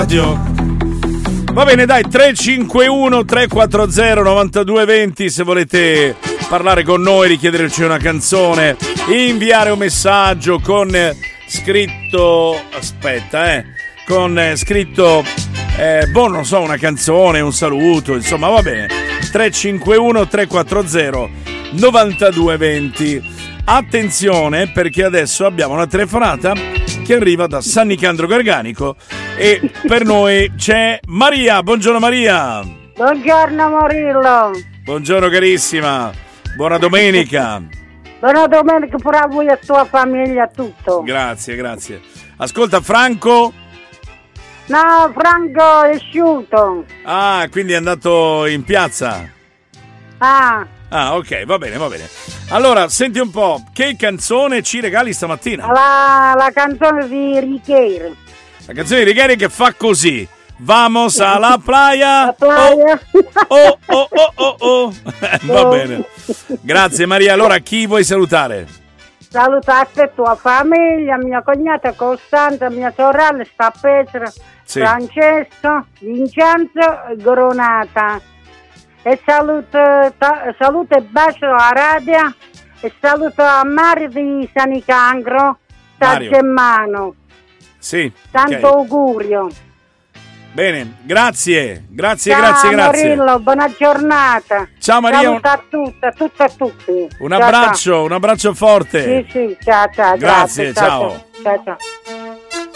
Va bene, dai, 351 340 9220 se volete parlare con noi, richiederci una canzone, inviare un messaggio con scritto con scritto non so, una canzone, un saluto, insomma, va bene. 351 340 9220. Attenzione, perché adesso abbiamo una telefonata che arriva da San Nicandro Garganico e per noi c'è Maria. Buongiorno Maria. Buongiorno Morillo. Buongiorno carissima. Buona domenica. Buona domenica pure a voi e a tua famiglia, a tutto. Grazie. Ascolta, Franco. No, Franco è asciutto. Ah, quindi è andato in piazza. Ah, ok, va bene. Allora, senti un po', che canzone ci regali stamattina? La canzone di Righieri. La canzone di Righieri che fa così: Vamos alla playa. La playa. Oh. Va bene. Grazie Maria. Allora, chi vuoi salutare? Salutate tua famiglia, mia cognata Costanza, mia sorella sta a Petra, Sì. Francesco, Vincenzo e Gronata. E saluto e bacio a radio e saluto a Mario di San Nicandro, sta Mario. Germano. Sì. Tanto ok. augurio. Bene, grazie. Ciao Morillo, buona giornata. Ciao Maria. Saluto a tutte e tutti. Un abbraccio forte. Sì, ciao. Grazie, ciao. Ciao.